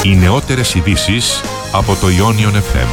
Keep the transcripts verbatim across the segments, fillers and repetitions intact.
Οι νεότερες ειδήσεις από το Ionion εφ εμ.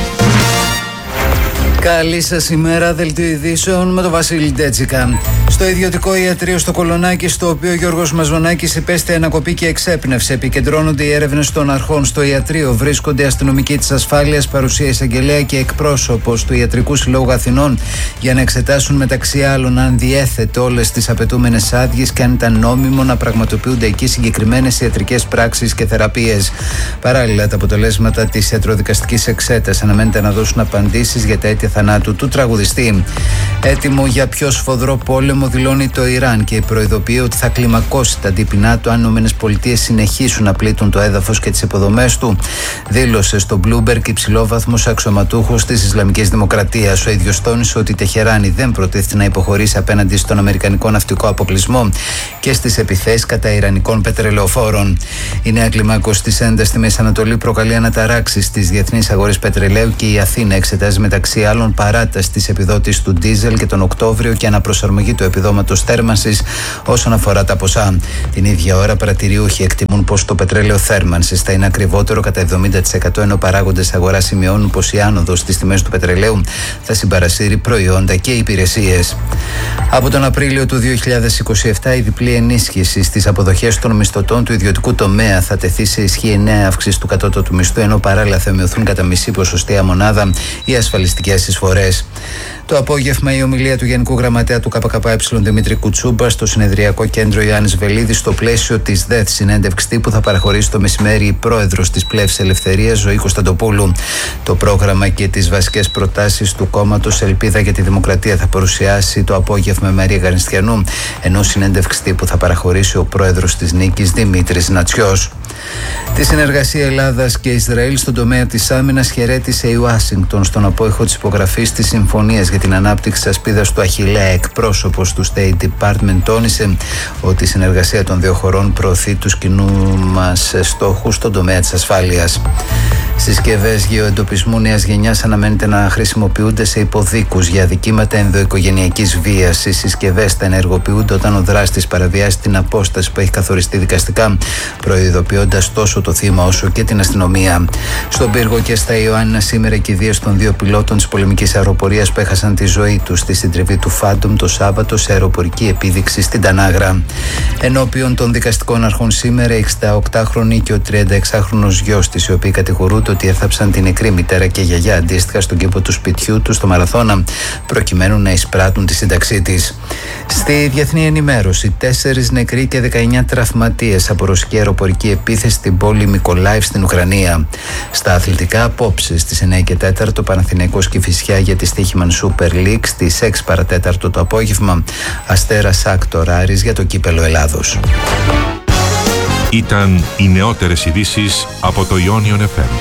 Καλή σας ημέρα, δελτίο ειδήσεων με τον Βασίλη Ντέτσικα. Στο ιδιωτικό ιατρείο στο Κολονάκι, στο οποίο ο Γιώργος Μαζονάκης υπέστη ανακοπή και εξέπνευσε, επικεντρώνονται οι έρευνες των αρχών. Στο ιατρείο βρίσκονται αστυνομικοί της ασφάλειας, παρουσία εισαγγελέα και εκπρόσωπος του Ιατρικού Συλλόγου Αθηνών για να εξετάσουν μεταξύ άλλων αν διέθετε όλες τις απαιτούμενες άδειες και αν ήταν νόμιμο να πραγματοποιούνται εκεί συγκεκριμένες ιατρικές πράξεις και θεραπείες. Παράλληλα, τα αποτελέσματα της ιατροδικαστικής εξέτασης αναμένεται να δώσουν απαντήσεις για τα αίτια θανάτου του τραγουδιστή. Έτοιμο για πιο σφοδρό πόλεμο δηλώνει το Ιράν και προειδοποιεί ότι θα κλιμακώσει τα αντίπεινά του αν οι ΗΠΑ συνεχίσουν να πλήττουν το έδαφος και τις υποδομές του. Δήλωσε στο Bloomberg υψηλόβαθμος αξιωματούχος της Ισλαμικής Δημοκρατίας. Ο ίδιος τόνισε ότι η Τεχεράνη δεν προτίθεται να υποχωρήσει απέναντι στον αμερικανικό ναυτικό αποκλεισμό και στις επιθέσεις κατά ιρανικών πετρελαιοφόρων. Η νέα κλιμάκωση της έντασης στη Μέση Ανατολή προκαλεί αναταράξεις στις διεθνείς αγορές πετρελαίου και η Αθήνα εξετάζει μεταξύ άλλων παράταση της επιδότησης του ντίζελ και τον Οκτώβριο και αναπροσαρμογή του επιδόματος θέρμανσης όσον αφορά τα ποσά. Την ίδια ώρα, παρατηριούχοι εκτιμούν πως το πετρέλαιο θέρμανσης θα είναι ακριβότερο κατά εβδομήντα τοις εκατό, ενώ παράγοντες αγοράς σημειώνουν πως η άνοδος στις τιμές του πετρελαίου θα συμπαρασύρει προϊόντα και υπηρεσίες. Από τον Απρίλιο του δύο χιλιάδες είκοσι επτά, η διπλή ενίσχυση στις αποδοχές των μισθωτών του ιδιωτικού τομέα θα τεθεί σε ισχύ η νέα αύξηση του κατώτατου μισθού, ενώ παράλληλα θα μειωθούν κατά μισή ποσοστία μονάδα οι ασφαλιστικές εισφορές. Το απόγευμα, η ομιλία του Γενικού Γραμματέα του ΚΚΕ Δημήτρη Κουτσούμπα στο συνεδριακό κέντρο Ιωάννης Βελίδης, στο πλαίσιο της ΔΕΘ, συνέντευξη τύπου θα παραχωρήσει το μεσημέρι η πρόεδρος της Πλεύσης Ελευθερίας, Ζωή Κωνσταντοπούλου. Το πρόγραμμα και τις βασικές προτάσεις του κόμματος Ελπίδα για τη Δημοκρατία θα παρουσιάσει το απόγευμα Μαρία Γαρνιστιανού, ενώ συνέντευξη τύπου θα παραχωρήσει ο πρόεδρος της Νίκης Δημήτρης Νατσιός. Τη συνεργασία Ελλάδας και Ισραήλ στον τομέα της άμυνας χαιρέτησε η Ουάσιγκτον στον απόϊχο της υπογραφής της συμφωνίας για την ανάπτυξη της ασπίδας του Αχιλλέα. Εκπρόσωπος του State Department τόνισε ότι η συνεργασία των δύο χωρών προωθεί τους κοινούς μας στόχους στον τομέα της ασφάλειας. Συσκευές γεωεντοπισμού νέας γενιάς αναμένεται να χρησιμοποιούνται σε υποδίκους για αδικήματα ενδοοικογενειακής βίας. Οι συσκευές θα ενεργοποιούνται όταν ο δράστης παραβιάσει την απόσταση που έχει καθοριστεί δικαστικά, προειδοποιώντας τόσο το θύμα όσο και την αστυνομία. Στον Πύργο και στα Ιωάννινα σήμερα οι κηδείες των δύο πιλότων της πολεμικής αεροπορίας που έχασαν τη ζωή τους στη συντριβή του Phantom το Σάββατο σε αεροπορική επίδειξη στην Τανάγρα. Ενώπιον των δικαστικών αρχών σήμερα, η εξήντα οκτάχρονη και ο τριανταεξάχρονος γιος της, οι οποίοι κατηγορούνται ότι έθαψαν την νεκρή μητέρα και γιαγιά αντίστοιχα στον κήπο του σπιτιού του στο Μαραθώνα, προκειμένου να εισπράττουν τη σύνταξή της. Στη διεθνή ενημέρωση, τέσσερις νεκροί και δεκαεννιά τραυματίες από ρωσική αεροπορική επίθεση στην πόλη Μικολάιβ στην Ουκρανία. Στα αθλητικά, απόψε στις εννιά και τέσσερα το Παναθηναϊκός Κηφισιά για τη Στοίχημαν Super League, στις έξι παρά τέταρτο το απόγευμα Αστέρας Άκτορ Άρης για το κύπελο Ελλάδος. Ήταν οι νεότερες ειδήσεις από το Ionion εφ εμ.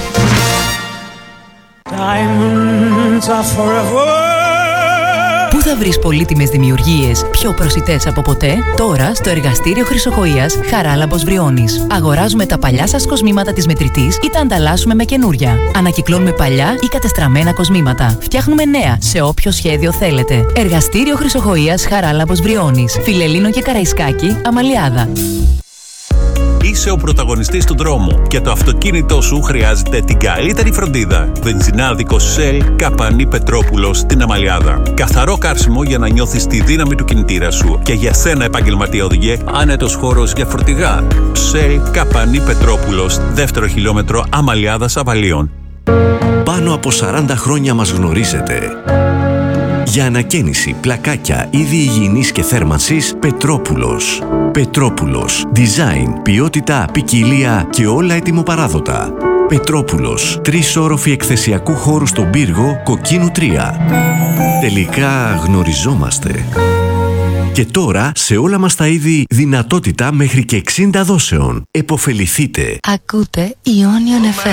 Πού θα βρεις πολύτιμες δημιουργίες πιο προσιτές από ποτέ? Τώρα στο εργαστήριο Χρυσοχοΐας Χαράλαμπος Βριώνης. Αγοράζουμε τα παλιά σας κοσμήματα της μετρητής ή τα ανταλλάσσουμε με καινούρια. Ανακυκλώνουμε παλιά ή κατεστραμμένα κοσμήματα. Φτιάχνουμε νέα σε όποιο σχέδιο θέλετε. Εργαστήριο Χρυσοχοΐας Χαράλαμπος Βριώνης. Φιλελλήνο και Καραϊσκάκη, Αμαλιάδα. Είσαι ο πρωταγωνιστής του δρόμου και το αυτοκίνητό σου χρειάζεται την καλύτερη φροντίδα. Βενζινάδικο Shell Καπανή Πετρόπουλος στην Αμαλιάδα. Καθαρό κάρσιμο για να νιώθεις τη δύναμη του κινητήρα σου. Και για σένα, επαγγελματία οδηγέ, άνετος χώρος για φορτηγά. Shell Καπανή Πετρόπουλος, δεύτερο χιλιόμετρο Αμαλιάδας Αβαλίων. Πάνω από σαράντα χρόνια μας γνωρίζετε. Για ανακαίνιση, πλακάκια, είδη υγιεινής και θέρμανσης, Πετρόπουλος. Πετρόπουλος. Design, ποιότητα, ποικιλία και όλα ετοιμοπαράδοτα. Πετρόπουλος. Τρεις όροφοι εκθεσιακού χώρου στον Πύργο, Κοκκίνου τρία. Τελικά γνωριζόμαστε. Και τώρα σε όλα μας τα είδη δυνατότητα μέχρι και εξήντα δόσεων. Εποφεληθείτε. Ακούτε Ionion εφ εμ.